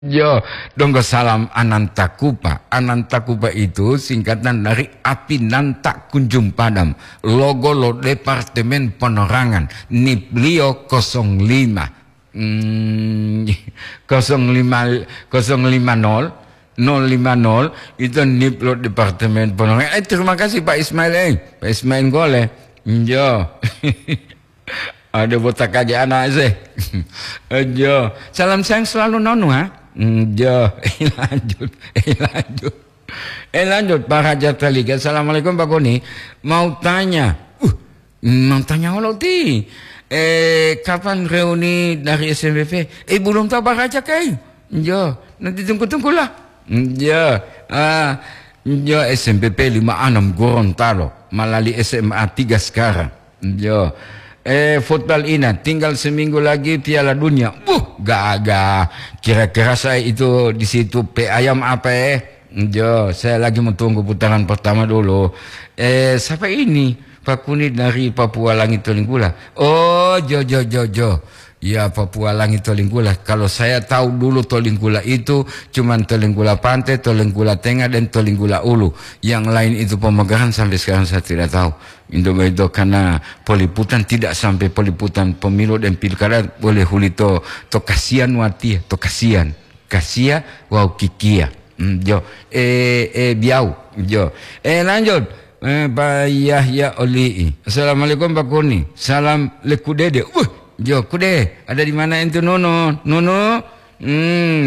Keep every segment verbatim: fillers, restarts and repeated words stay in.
Yo, donggo salam Anantakupa. Anantakupa itu singkatan dari api nanta kunjung padam. Logo lo Departemen Penerangan. N I P Lio nol lima. Hmm, nol lima nol lima nol nol lima nol itu N I P lo Departemen Penerangan. Eh, terima kasih Pak Ismail. Eh. Pak Ismail Gole. Yo. Ada botak aja anak sih. Yo. Salam sayang selalu nonu ha. Jo, eh lanjut, eh lanjut, eh lanjut Pak Raja Liga. Assalamualaikum Pak Koni. Mau tanya, uh, mau tanya Allah ti. Eh, kapan reuni dari S M B P? Eh, belum tahu Pak Raja kai. Jo, nanti tunggu-tunggu lah. Jo, ah, jo S M B P lima enam Gorontalo, melalui S M A tiga sekarang. Jo. Eh, football ini tinggal seminggu lagi Piala Dunia. Uh, gagah. Kira-kira saya itu di situ P ayam apa eh? Jo, saya lagi menunggu putaran pertama dulu. Eh, siapa ini? Pak Kuni dari Papua Langit Tolinggula. Oh, jo jo jo jo. Ya, Papua Langit Tolinggula. Kalau saya tahu dulu Tolinggula itu cuman Tolinggula Pantai, Tolinggula Tengah dan Tolinggula Ulu. Yang lain itu pemegaran sampai sekarang saya tidak tahu. Indo itu karena peliputan tidak sampai peliputan pemilu dan pilkada boleh hulito to kasihan wati to kasihan kasia wow kikia mm, jo eh eh biau jo eh lanjut eh, Pak Yahya Oli. Assalamualaikum Pak Kuni. Salam lekudede. Uh, jo kude ada di mana itu nono nono hmm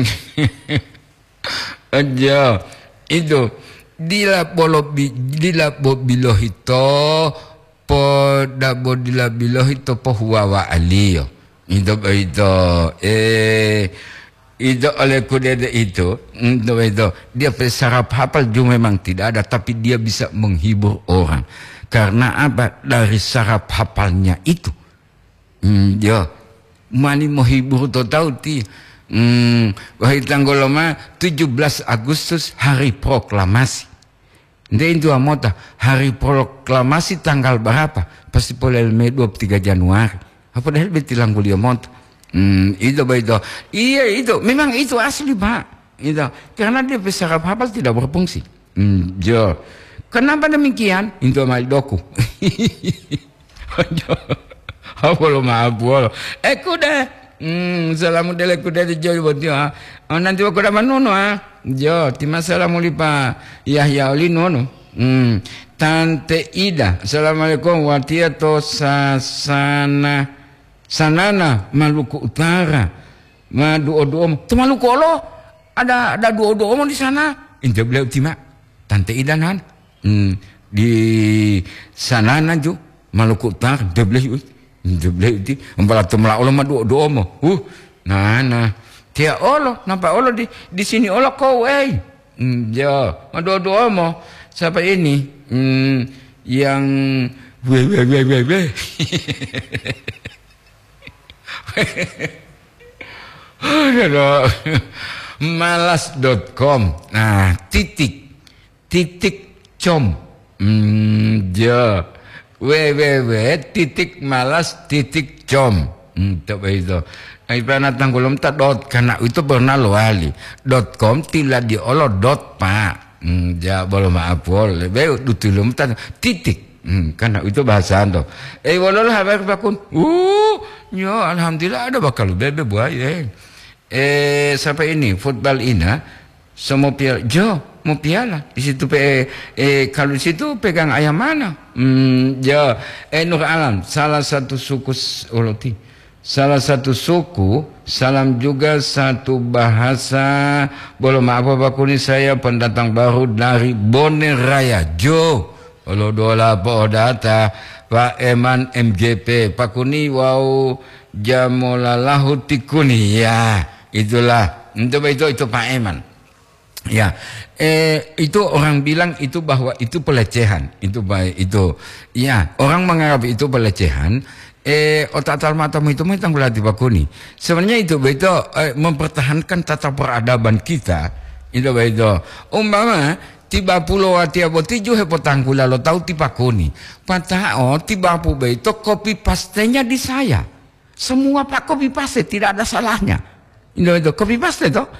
jo itu dila bolobi dila bobilohito po da bodila bilohito po huwa aliyo itu itu eh itu oleh kudede itu itu itu dia pesarap hafal juga memang tidak ada, tapi dia bisa menghibur orang karena apa? Dari saraf hafalnya itu hmm, ya mani menghibur to tahu ti. Hmm, wahai tanggoloma tujuh belas Agustus hari proklamasi. Ndai itu amota hari proklamasi tanggal berapa? Pasti polel Mei dua puluh tiga Januari. Apa dah betilang kuliah mot. Hmm, itu itu. Iya itu, memang itu asli Pak. Itu karena dia pesarap hafal tidak berfungsi. Hmm, jo. Kenapa demikian? Itu mal doku. Apa lo maaf lo? Eh kuda. Hmm, salamu dele kuda di jauh buat dia. Oh, nanti aku dapat nono ah. Jo, terima salamu lipa. Yahya Oli nono. Hmm, Tante Ida. Assalamualaikum watiato sasana sanana Maluku Utara. Madu odomo. Tu Maluku lo ada ada dua odomo di sana. Injak beliau tima. Tante Ida nan. Hmm, di sanana ju Maluku Utara. Dia beliau. Jeblet di empala temla olo madu do mo. Uh, nah nah. Dia olo, nampak olo di di sini olo kau eh. Hmm, ya, madu do mo. Siapa ini? Hmm, yang we we we we we. malas dot com. Nah, titik titik com. Hmm, ya. www titik malas titik com itu itu ibarat tanggulum tak dot karena itu pernah lo ali dot com tidak diolo dot pak hmm, ya boleh maaf boleh beu dutulum tak titik hmm, karena itu bahasa ando eh walau habar bakun uh ya alhamdulillah ada bakal bebe buaya eh sampai ini football ina semua piala jo mau piala di situ pe eh kalau di situ pegang ayam mana hmm ya eh Nur Alam salah satu suku oloti salah satu suku salam juga satu bahasa boleh maaf Pak Kuni saya pendatang baru dari Bone Raya jo kalau dola po data Pak Eman M G P Pak Kuni wow jamolalahu tikuni ya itulah itu itu itu Pak Eman. Ya, eh, itu orang bilang itu bahwa itu pelecehan, itu baik itu. Ya, orang menganggap itu pelecehan. Eh, otak tal matamu itu memang berarti Pak Kuni. Sebenarnya itu itu eh, mempertahankan tata peradaban kita. Itu itu. Umpama tiba pulau atia boti juhe potanggula lo tahu tiba Kuni. Patao tiba pu itu copy pastenya di saya. Semua Pak copy paste tidak ada salahnya. Itu itu copy paste itu.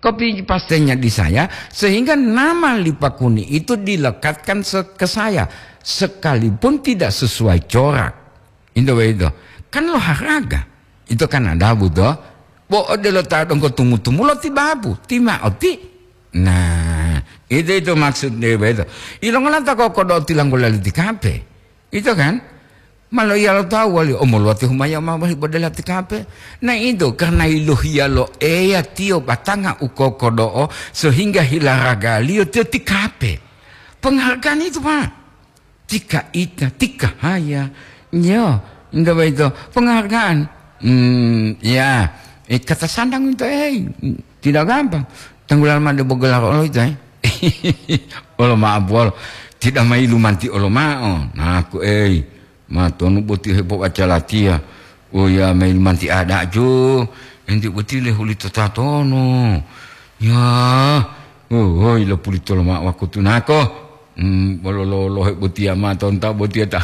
copy pastenya di saya, sehingga nama Lipakuni itu dilekatkan ke saya, sekalipun tidak sesuai corak. Itu itu kan olahraga, itu kan ada butuh. Bo ada letak dong tumu-tumu lo tibabu, tima oti. Nah, itu itu maksudnya itu. Ilong lanta kok kodo tilang bola di kape, itu kan? Malah ya lo tahu wali omol wati humaya mawali bodela di kape. Nah itu karena iluh ya lo eya tio batanga uko kodo sehingga hilaraga lio tio di kape. Penghargaan itu pak. Tika ita, tika haya, yo, itu itu penghargaan. Hmm, ya, eh, kata sandang itu eh tidak gampang. Tanggulan made bogelar olo itu eh. Olo maaf olo, tidak mai lumanti olo mao. Nah aku eh, matonu boti hebo baca latia. Oh ya mai lumanti ada jo. Enti boti le huli tatono. Ya, oh oh ilo puli tolo mak waku tunako. Hmm, bolo lo lo boti ama tonta boti ta.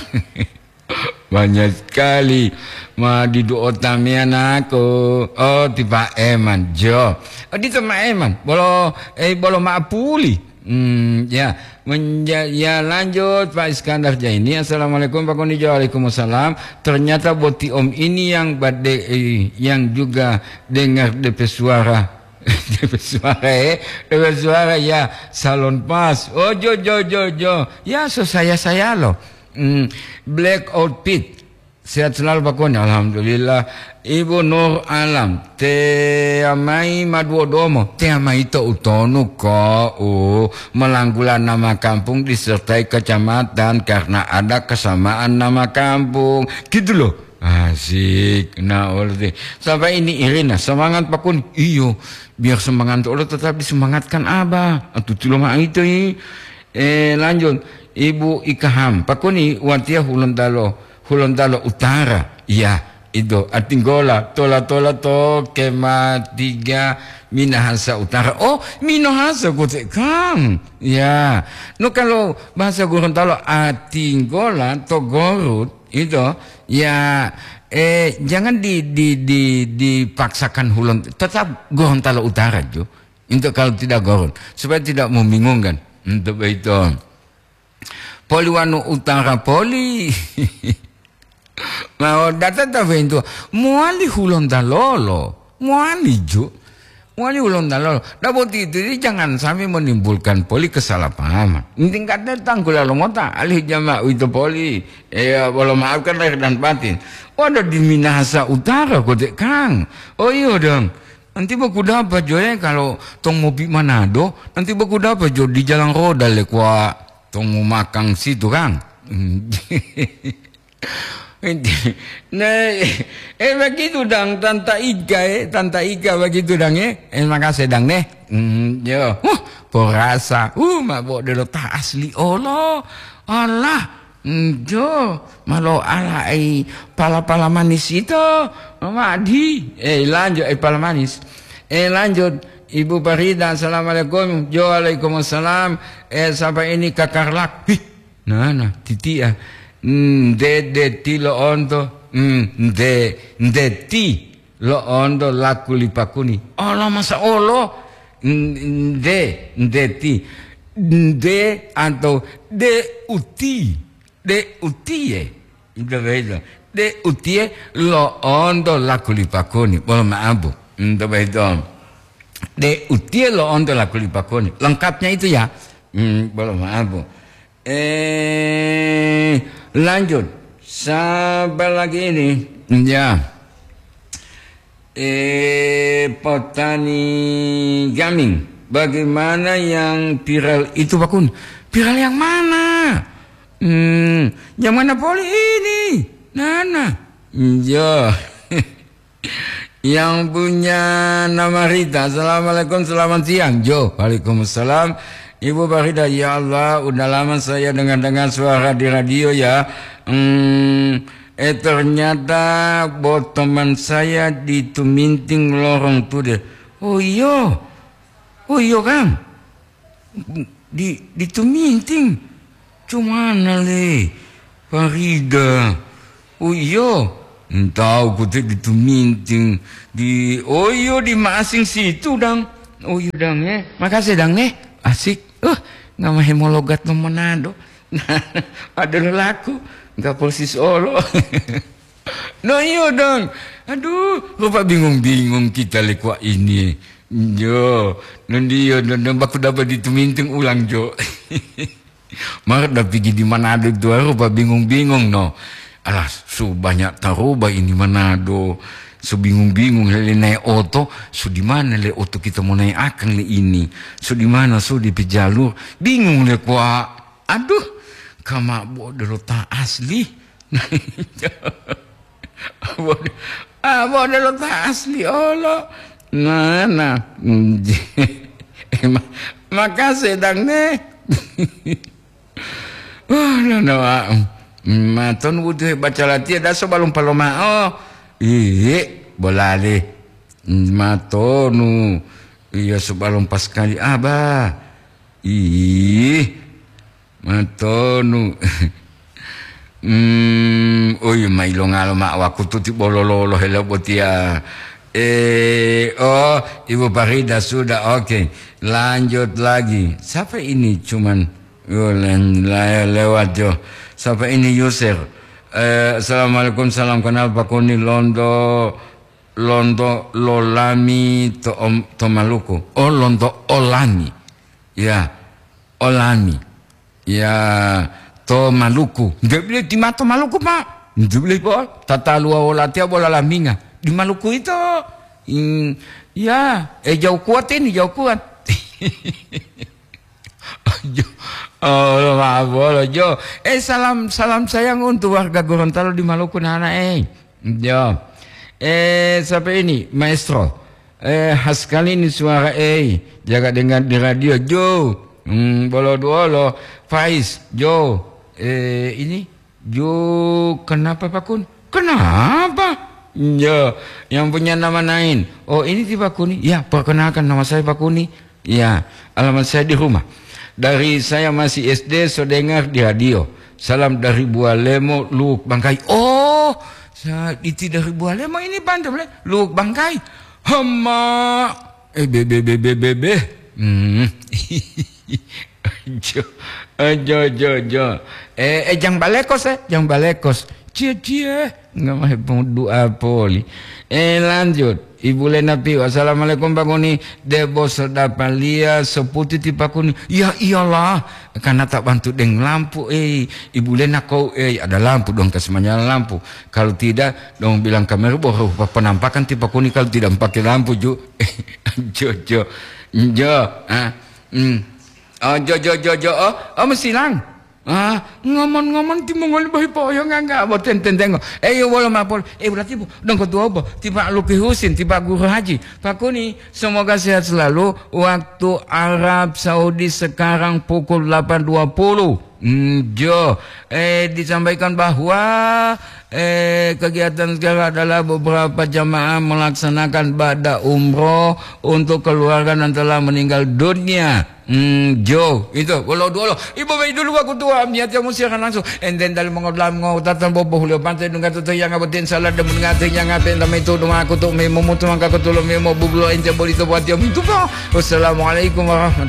Banyak sekali ma di do otamian aku. Oh tiba eman jo. Oh di tema eman. Bolo eh bolo ma puli. Hmm ya menja ya lanjut Pak Iskandar Jaini. Assalamualaikum Pak Konijo. Waalaikumsalam. Ternyata boti om ini yang bade eh, yang juga dengar D P suara. D P suara eh D P suara ya salon pas. Oh jo jo jo jo. Ya so saya saya loh. Hmm, Black Outfit sehat selalu Pak Koni. Alhamdulillah. Ibu Nur Alam te amai maduodomo te amai to utonu ko oh, melanggulan nama kampung disertai kecamatan karena ada kesamaan nama kampung gitu loh. Asik. Nah oleh sampai ini Irina semangat Pak Koni. Iyo biar semangat Allah tetap disemangatkan abah atau tulungan itu eh lanjut Ibu Ikaham Pak Koni Watia Hulontalo Hulontalo Utara. Iya itu Atinggola tola tola to kema tiga Minahasa Utara. Oh Minahasa kote kang ya no kalau bahasa Gorontalo Atinggola to Gorut itu ya eh jangan di di di dipaksakan Hulon tetap Gorontalo Utara jo untuk kalau tidak Gorut supaya tidak membingungkan untuk itu. Poliwanu Utara Poli. Mau data tapi itu muali Hulontalo, muali ju, muali Hulontalo. Dapat itu jangan sampai menimbulkan poli kesalahpahaman. Tingkat datang kula lomota alih jama itu poli. Eh boleh maafkan lahir dan batin. Oh ada di Minahasa Utara kode Kang. Oh iya dong. Nanti baku dapat jo ya kalau tong mobil Manado. Nanti baku dapat jo di jalan roda lekwa. Tunggu makang situ Kang. Nah, eh begitu dang Tanta Ika eh Tanta Ika begitu dang eh. Eh makasih dang nih. Hmm, yo. Uh, porasa. Uh, mabok delo ta asli Allah. Allah. Hmm, jo. Malo ala ai pala-pala manis itu. Mama Adi. Eh lanjut eh pala manis. Eh lanjut Ibu Farida, assalamualaikum. Jo, waalaikumsalam. Eh, sampai ini kakarlak. Hih, nah, nah, titi ya. Nde, de, ti lo ondo. Nde, nde, ti lo ondo laku Lipakuni. Allah, masa Allah. Nde, nde, ti. Nde, atau de, uti. De, uti ya. Itu beda. De, uti lo ondo laku Lipakuni. Boleh maabu. Itu beda. De utie lo ondo la Lipakuni. Lengkapnya itu ya. Hmm, boleh maaf Bu. Eh lanjut. Sabar lagi ini. Ya. Eh Petani Gaming. Bagaimana yang viral itu Pak Kun? Viral yang mana? Hmm, yang mana poli ini? Nana. Ya. Yang punya nama Rita. Assalamualaikum, selamat siang. Jo, waalaikumsalam. Ibu Farida, ya Allah, udah lama saya dengar-dengar suara di radio ya. Hmm, eh ternyata buat teman saya di Tuminting lorong tuh deh. Oh iya, oh iya Kang. Di di Tuminting, cuman le Farida. Oh iya. Entau kutek di Tuminting di oh iyo di Masing situ dang. Oh iya dang eh, makasih dang eh, asik. Uh, nggak mah hemologat no Manado. Ada lelaku, nggak polisi Solo. No iya dong. Aduh, lupa bingung-bingung kita lekwa ini. Jo, nanti yo nanti baku dapat dituminting ulang jo. Mar dah pergi di Manado itu lupa bingung-bingung no. Alah, su banyak taruba ini Manado. So bingung-bingung le naik oto, so di mana le oto kita mau naik akan le ini, so di mana so di pejalur, bingung le kwa, aduh, kama bodoh tak asli, ah bodoh tak asli, Allah, nah nah, makasih dang ne, oh no no, maton udah baca latihan dah so balong paloma, oh. Iya, boleh matonu, iya sebelum pas kali abah, iya matonu, hmm, oh iya mailong alam mak waku tu ti bololo hello botia, eh, oh ibu Farida sudah oke, okay. Lanjut lagi, siapa ini cuman, oh le lewat jo, siapa ini user? Eh, Assalamualaikum, salam kenal Pak Kuni Londo Londo Lolami to, om, to Maluku. Oh Londo Olami. Ya, Olami. Ya, to Maluku. Nggak boleh di mata Maluku, Pak. Nggak boleh, Pak. Tata luar olatia bola laminga. Di Maluku itu. Hmm, ya, eh jauh kuat ini, jauh kuat. Oh, maaf boleh Jo. Eh salam salam sayang untuk warga Gorontalo di Maluku nana eh. Jo. Eh siapa ini? Maestro. Eh khas kali ini suara eh. Jaga dengar di radio Jo. Hmm, bolo duolo. Faiz Jo. Eh ini Jo kenapa Pak Kun? Kenapa? Jo, yang punya nama Nain. Oh ini tiba Kuni. Ya, perkenalkan nama saya Pak Kuni. Ya, alamat saya di rumah. Dari saya masih S D, so dengar di radio. Salam dari Bualemo, Luuk Bangkai. Oh, itu dari Bualemo ini pandai boleh. Luuk Bangkai. Hama. Eh, bebe, bebe, bebe. Hmm. Jo, jo, jo, jo. Eh, eh, jangan balekos eh, jangan balekos. Cie, cie. Nggak mau doa poli. Eh, lanjut. Ibu Lena Piu, Assalamualaikum Pak Kuni. Debo sedapan lia seputi ti Pak Kuni. Ya iyalah, karena tak bantu deng lampu. Eh, Ibu Lena kau eh ada lampu dong kasih menyala lampu. Kalau tidak, dong bilang kamera boh penampakan ti Pak Kuni kalau tidak pakai lampu ju. Jo jo jo ah hmm oh jo jo jo jo oh oh mesilang. Ah, ngomong-ngomong ti mongol bayi poyo nggak boten tenteng. Eh yo boleh mapol. Eh berarti dong ketua apa? Tiba Luki Husin, tiba Guru Haji. Pak Kuni, semoga sehat selalu. Waktu Arab Saudi sekarang pukul delapan dua puluh. Hmm, Jo, eh disampaikan bahwa eh kegiatan sekarang adalah beberapa jamaah melaksanakan ibadah umroh untuk keluarga yang telah meninggal dunia. Hmm, Jo, itu kalau dulu ibu bayi dulu aku tua niatnya mesti akan langsung. Enden dalam mengolam ngotatan bobo hulio pantai dengan tutu yang ngabetin salah dan mengati yang ngapain lama itu rumah aku tuh memo mutu mangka ketulung memo bublo ente boleh tu buat jam itu pak. Wassalamualaikum warahmatullahi